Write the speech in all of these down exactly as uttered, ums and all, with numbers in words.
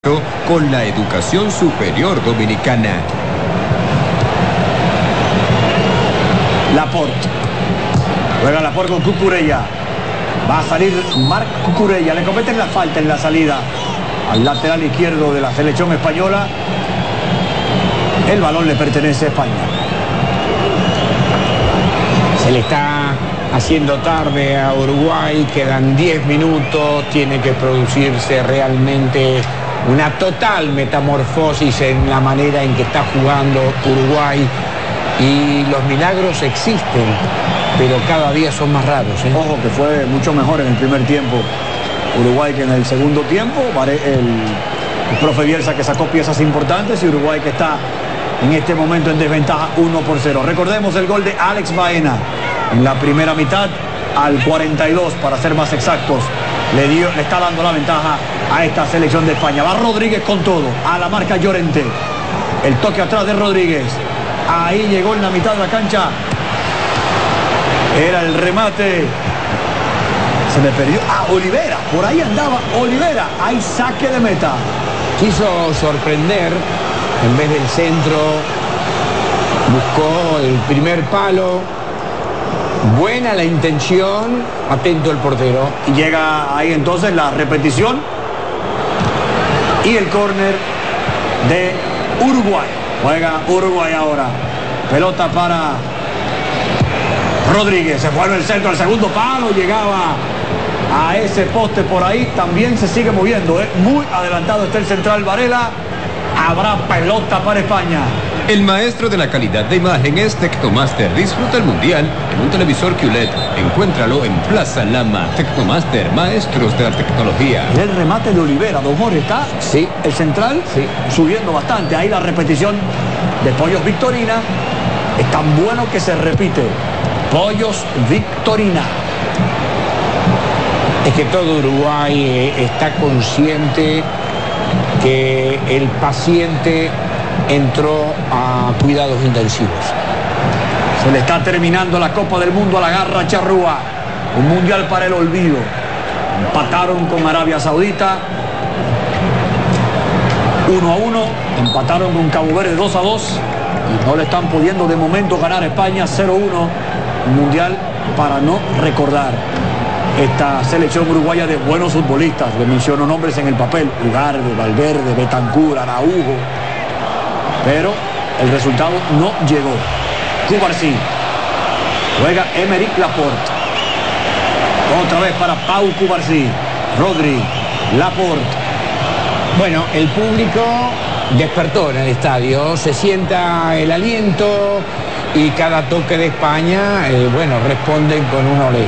con la educación superior dominicana. Laporte. Juega Laporte con Cucurella. Va a salir Marc Cucurella. Le cometen la falta en la salida al lateral izquierdo de la selección española. El balón le pertenece a España. Se le está haciendo tarde a Uruguay. Quedan diez minutos. Tiene que producirse realmente una total metamorfosis en la manera en que está jugando Uruguay. Y los milagros existen, pero cada día son más raros, ¿eh? Ojo que fue mucho mejor en el primer tiempo Uruguay que en el segundo tiempo. El, el profe Bielsa que sacó piezas importantes y Uruguay que está en este momento en desventaja uno por cero. Recordemos el gol de Alex Baena en la primera mitad al cuarenta y dos, para ser más exactos. Le, dio, le está dando la ventaja a esta selección de España. Va Rodríguez con todo, a la marca Llorente. El toque atrás de Rodríguez. Ahí llegó en la mitad de la cancha. Era el remate. Se me perdió. Ah, Olivera. Por ahí andaba Olivera. Hay saque de meta. Quiso sorprender. En vez del centro, buscó el primer palo. Buena la intención. Atento el portero. Y llega ahí entonces la repetición. Y el córner de Uruguay. Juega Uruguay ahora. Pelota para Rodríguez. Se fue en el centro al segundo palo. Llegaba a ese poste por ahí. También se sigue moviendo, ¿eh? Muy adelantado está el central Varela. Habrá pelota para España. El maestro de la calidad de imagen es Tecnomaster. Disfruta el mundial en un televisor Q L E D. Encuéntralo en Plaza Lama. Tecnomaster, maestros de la tecnología. Y el remate de Olivera, don Jorge, ¿está? Sí. El central, sí, subiendo bastante. Ahí la repetición de Pollos Victorina. Es tan bueno que se repite. Pollos Victorina. Es que todo Uruguay está consciente que el paciente entró a cuidados intensivos. Se le está terminando la Copa del Mundo a la garra charrúa. Un mundial para el olvido. Empataron con Arabia Saudita uno a uno. Empataron con Cabo Verde dos a dos. Y no le están pudiendo de momento ganar a España cero uno. Un mundial para no recordar. Esta selección uruguaya de buenos futbolistas. Le menciono nombres en el papel: Ugarte, Valverde, Betancur, Araujo. Pero el resultado no llegó. Cubarsí. Juega Aymeric Laporte. Otra vez para Pau Cubarsí. Rodri. Laporte. Bueno, el público despertó en el estadio. Se sienta el aliento y cada toque de España, eh, bueno, responden con un olé.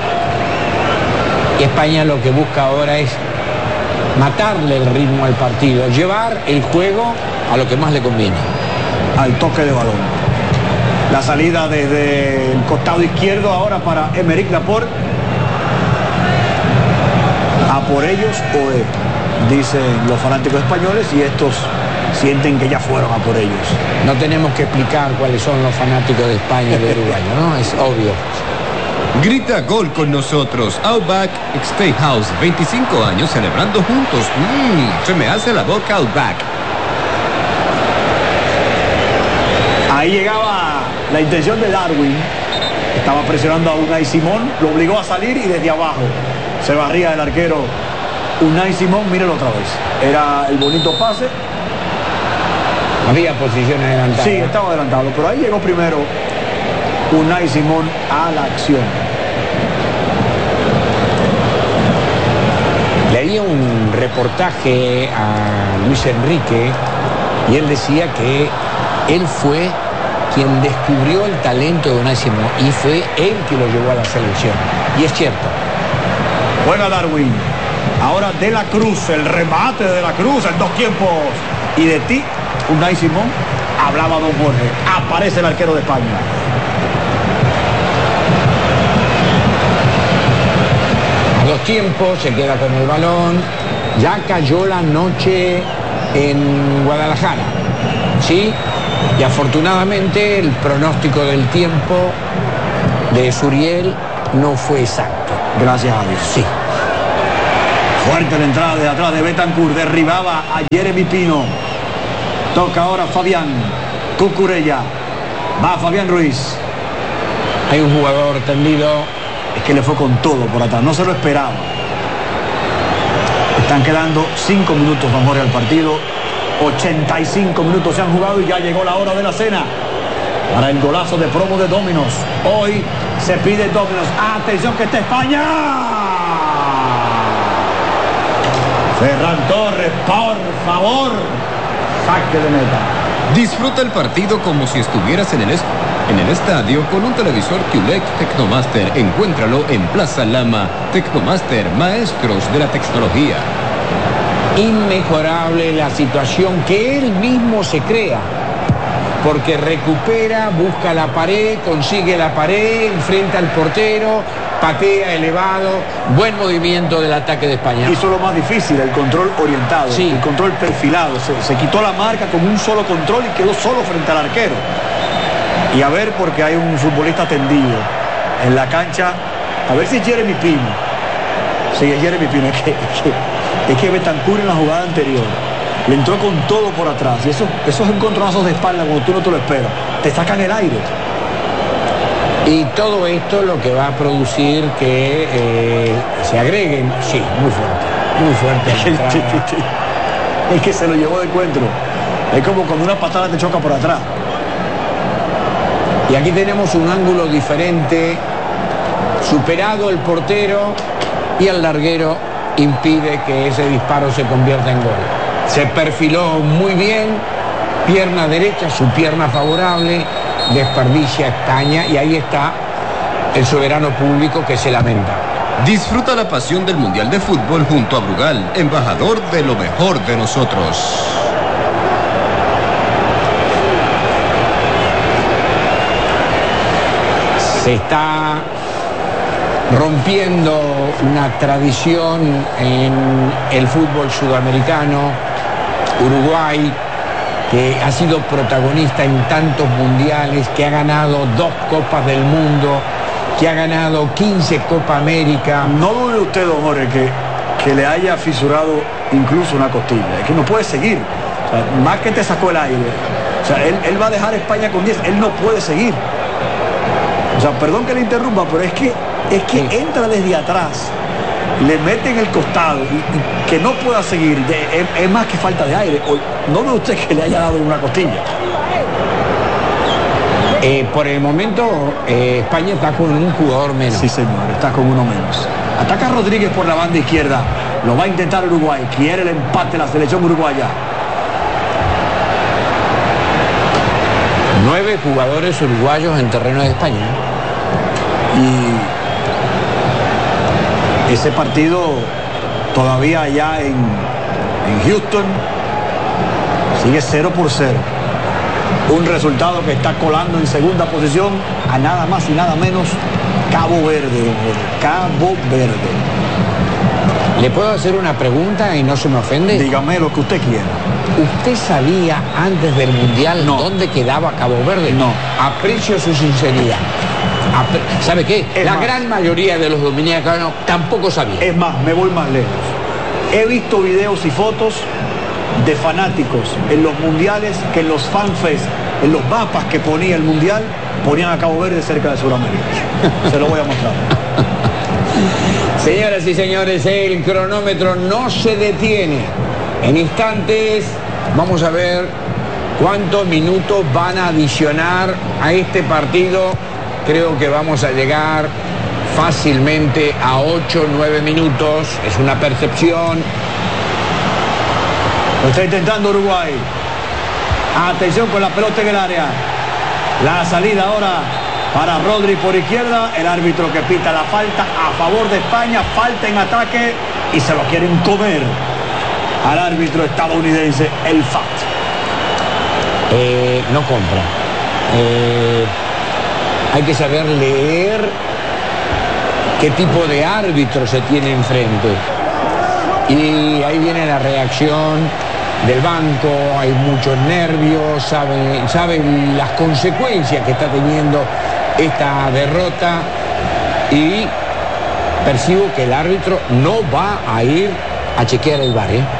Y España lo que busca ahora es matarle el ritmo al partido, llevar el juego a lo que más le conviene. Al toque de balón. La salida desde el costado izquierdo ahora para Aymeric Laporte. A por ellos o de, dicen los fanáticos españoles, y estos sienten que ya fueron a por ellos. No tenemos que explicar cuáles son los fanáticos de España y de Uruguay, ¿no? Es obvio. Grita gol con nosotros. Outback Steakhouse, veinticinco años celebrando juntos. Mmm, se me hace la boca Outback. Ahí llegaba la intención de Darwin. Estaba presionando a Unai Simón. Lo obligó a salir y desde abajo se barría el arquero Unai Simón. Míralo otra vez. Era el bonito pase. Había posiciones adelantadas. Sí, estaba adelantado. Pero ahí llegó primero Unai Simón a la acción. Leía un reportaje a Luis Enrique y él decía que él fue quien descubrió el talento de Unai Simón y fue él que lo llevó a la selección. Y es cierto. Juega Darwin. Ahora De la Cruz, el remate de De la Cruz en dos tiempos. Y de ti, Unai Simón, hablaba don Jorge. Aparece el arquero de España. A dos tiempos, se queda con el balón. Ya cayó la noche en Guadalajara, ¿sí? Y afortunadamente el pronóstico del tiempo de Suriel no fue exacto. Gracias a Dios. Sí. Fuerte la entrada de atrás de Bentancur, derribaba a Jeremy Pino. Toca ahora Fabián Cucurella. Va Fabián Ruiz. Hay un jugador tendido. Es que le fue con todo por atrás, no se lo esperaba. Están quedando cinco minutos, don Jorge, al partido. ochenta y cinco minutos se han jugado y ya llegó la hora de la cena. Para el golazo de promo de Domino's. Hoy se pide Domino's. ¡Atención que está España! Ferran Torres, por favor. Saque de meta. Disfruta el partido como si estuvieras en el, est en el estadio con un televisor Q L E D Tecnomaster. Encuéntralo en Plaza Lama. Tecnomaster, maestros de la tecnología. Inmejorable la situación que él mismo se crea, porque recupera, busca la pared, consigue la pared, enfrenta al portero, patea elevado, buen movimiento del ataque de España. Hizo lo más difícil, el control orientado, sí. El control perfilado, se, se quitó la marca con un solo control y quedó solo frente al arquero. Y a ver, porque hay un futbolista tendido en la cancha, a ver si es Jeremy Pino. Sí, es Jeremy Pino, es que, es que, es que Bentancur en la jugada anterior le entró con todo por atrás, y eso, esos encontronazos de espalda cuando tú no te lo esperas, te sacan el aire. Y todo esto lo que va a producir que eh, se agreguen, sí, muy fuerte, muy fuerte. Es que se lo llevó de encuentro. Es como cuando una patada te choca por atrás. Y aquí tenemos un ángulo diferente, superado el portero y el larguero impide que ese disparo se convierta en gol. Se perfiló muy bien, pierna derecha, su pierna favorable, desperdicia España y ahí está el soberano público que se lamenta. Disfruta la pasión del Mundial de Fútbol junto a Brugal, embajador de lo mejor de nosotros. Se está rompiendo una tradición en el fútbol sudamericano. Uruguay, que ha sido protagonista en tantos mundiales, que ha ganado dos Copas del Mundo, que ha ganado quince Copa América. No dude usted, don Jorge, que, que le haya fisurado incluso una costilla. Es que no puede seguir. O sea, más que te sacó el aire. O sea, él, él va a dejar a España con diez. Él no puede seguir. O sea, perdón que le interrumpa, pero es que, es que sí. Entra desde atrás, le mete en el costado y, y que no pueda seguir. De, es, es más que falta de aire. O, no ve usted que le haya dado una costilla. Eh, por el momento, eh, España está con un jugador menos. Sí, señor, está con uno menos. Ataca Rodríguez por la banda izquierda. Lo va a intentar Uruguay. Quiere el empate la selección uruguaya. Nueve jugadores uruguayos en terreno de España. Y ese partido todavía allá en, en Houston sigue cero por cero. Un resultado que está colando en segunda posición a nada más y nada menos Cabo Verde. Cabo Verde. ¿Le puedo hacer una pregunta y no se me ofende? Dígame lo que usted quiera. ¿Usted sabía antes del Mundial no. dónde quedaba Cabo Verde? No. Aprecio su sinceridad. Apre ¿Sabe qué? Es La más, gran mayoría de los dominicanos tampoco sabía. Es más, me voy más lejos. He visto videos y fotos de fanáticos en los mundiales que en los fanfests, en los mapas que ponía el Mundial, ponían a Cabo Verde cerca de Sudamérica. Se lo voy a mostrar. Señoras y señores, el cronómetro no se detiene. En instantes vamos a ver cuántos minutos van a adicionar a este partido. Creo que vamos a llegar fácilmente a ocho o nueve minutos. Es una percepción. Lo está intentando Uruguay. Atención con la pelota en el área. La salida ahora para Rodri por izquierda. El árbitro que pita la falta a favor de España. Falta en ataque y se lo quieren comer al árbitro estadounidense, el F A T. Eh, no compra. Eh, hay que saber leer qué tipo de árbitro se tiene enfrente. Y ahí viene la reacción del banco, hay muchos nervios, saben, saben las consecuencias que está teniendo esta derrota y percibo que el árbitro no va a ir a chequear el V A R, ¿eh?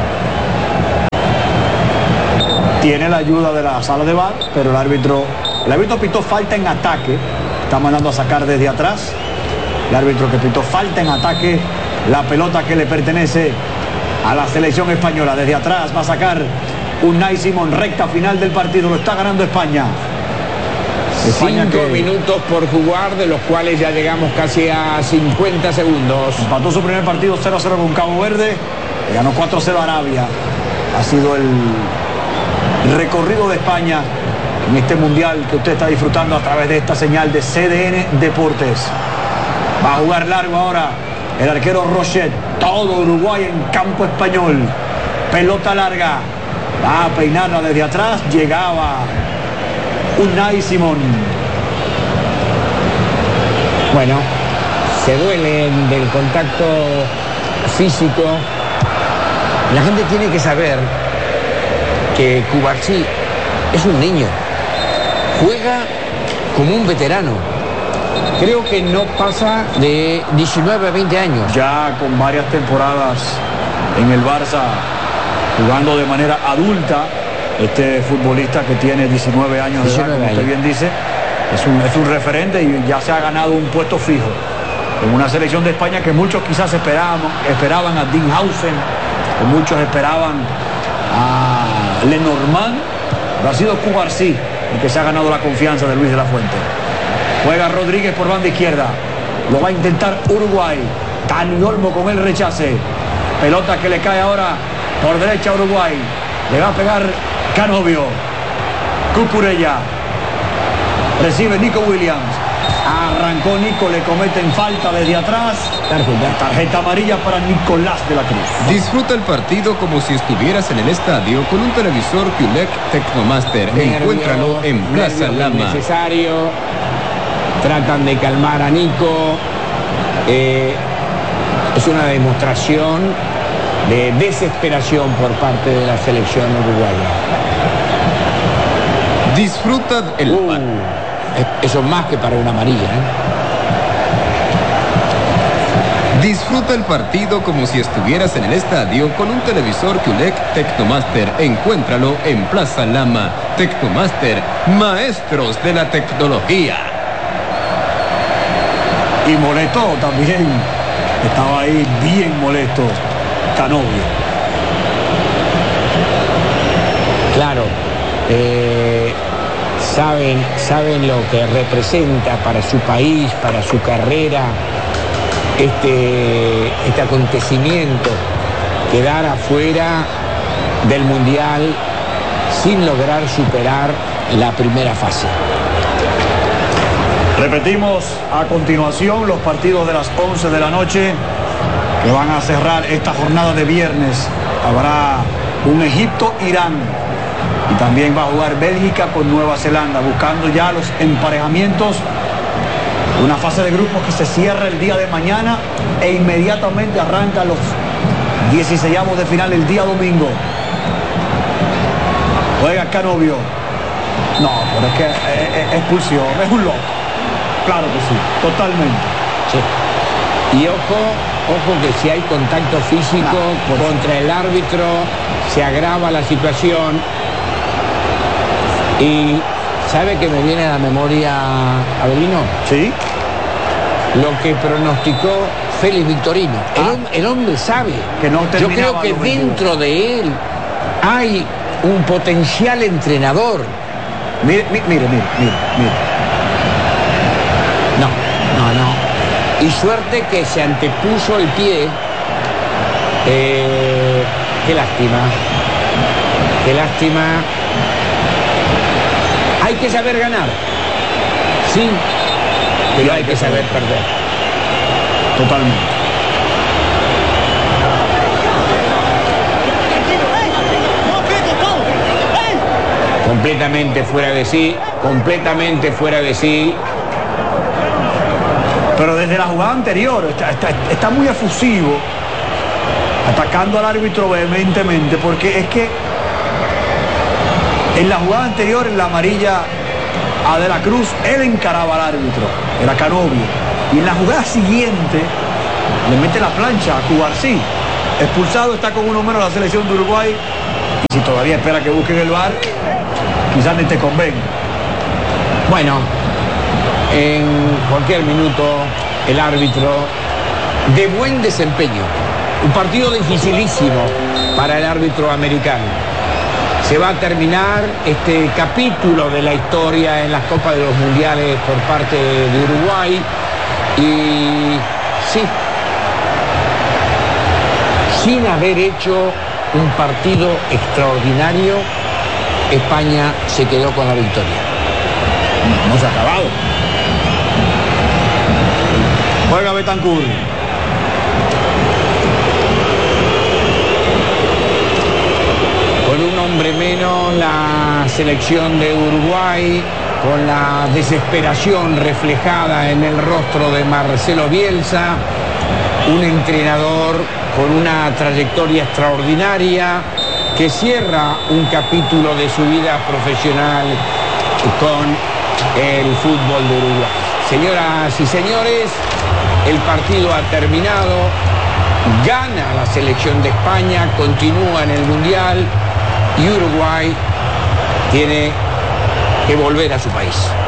Tiene la ayuda de la sala de V A R, pero el árbitro, el árbitro pitó falta en ataque. Está mandando a sacar desde atrás. El árbitro que pitó falta en ataque. La pelota que le pertenece a la selección española. Desde atrás va a sacar Unai Simón. Recta final del partido. Lo está ganando España. España Cinco que minutos por jugar, de los cuales ya llegamos casi a cincuenta segundos. empató su primer partido cero a cero con Cabo Verde. Le ganó cuatro a cero a Arabia. Ha sido el recorrido de España en este mundial que usted está disfrutando a través de esta señal de C D N Deportes. Va a jugar largo ahora el arquero Rochet. Todo Uruguay en campo español. Pelota larga. Va a peinarla desde atrás. Llegaba Unai Simón. Bueno, se duelen del contacto físico. La gente tiene que saber que Cubarsí es un niño. Juega como un veterano. Creo que no pasa de diecinueve a veinte años. Ya con varias temporadas en el Barça, jugando de manera adulta. Este futbolista que tiene diecinueve años de edad, como usted bien dice, es un, es un referente y ya se ha ganado un puesto fijo en una selección de España que muchos quizás esperaban, esperaban a Dinhausen, que muchos esperaban a Lenormand, pero ha sido Cubarsí el que se ha ganado la confianza de Luis de la Fuente. Juega Rodríguez por banda izquierda, lo va a intentar Uruguay. Dani Olmo con el rechace, pelota que le cae ahora por derecha a Uruguay, le va a pegar Canovio. Cucurella. Recibe Nico Williams. Arrancó Nico, le cometen falta desde atrás. Tarjeta. Tarjeta amarilla para Nicolás de la Cruz. Disfruta el partido como si estuvieras en el estadio con un televisor Q L E D Tecnomaster. Nervio, Encuéntralo en Plaza Lama. Necesario. Tratan de calmar a Nico. Eh, es una demostración de desesperación por parte de la selección uruguaya. Disfruta el Uh, par. eso es más que para una amarilla, ¿eh? Disfruta el partido como si estuvieras en el estadio con un televisor Q L E D Tecnomaster. Encuéntralo en Plaza Lama. Tecnomaster, maestros de la tecnología. Y molesto también. Estaba ahí bien molesto Canovio. Claro, eh, saben, saben lo que representa para su país, para su carrera, este, este acontecimiento, quedar afuera del Mundial sin lograr superar la primera fase. Repetimos a continuación los partidos de las once de la noche que van a cerrar esta jornada de viernes. Habrá un Egipto-Irán y también va a jugar Bélgica con Nueva Zelanda, buscando ya los emparejamientos. Una fase de grupos que se cierra el día de mañana e inmediatamente arranca los dieciseisavos de final el día domingo. Juega Canovio. No, pero es que es, es expulsión, es un loco. Claro que sí, totalmente. Sí. Y ojo, ojo que si hay contacto físico no, contra el árbitro, se agrava la situación. Y ¿sabe que me viene a la memoria, Avelino? Sí. Lo que pronosticó Félix Victorino. Ah. El, el hombre sabe. Que no Yo creo que dentro de él hay un potencial entrenador. Mire, mire, mire, mire, mire. No, no, no. Y suerte que se antepuso el pie. Eh, qué lástima. Qué lástima. Hay que saber ganar. Sí. Pero hay que saber perder. Totalmente. Completamente fuera de sí. Completamente fuera de sí. Pero desde la jugada anterior está, está, está muy efusivo, atacando al árbitro vehementemente, porque es que en la jugada anterior, en la amarilla a De la Cruz, él encaraba al árbitro, era Canovio, y en la jugada siguiente le mete la plancha a Cubarsí. Expulsado, está con uno menos la selección de Uruguay. Y si todavía espera que busquen el V A R, quizás ni te convenga. Bueno, en cualquier minuto el árbitro de buen desempeño. Un partido dificilísimo para el árbitro americano. Se va a terminar este capítulo de la historia en las Copas de los Mundiales por parte de Uruguay. Y sí, sin haber hecho un partido extraordinario, España se quedó con la victoria. No se ha acabado. Juega Bentancur. Con un hombre menos, la selección de Uruguay, con la desesperación reflejada en el rostro de Marcelo Bielsa, un entrenador con una trayectoria extraordinaria que cierra un capítulo de su vida profesional con el fútbol de Uruguay. Señoras y señores, el partido ha terminado, gana la selección de España, continúa en el Mundial y Uruguay tiene que volver a su país.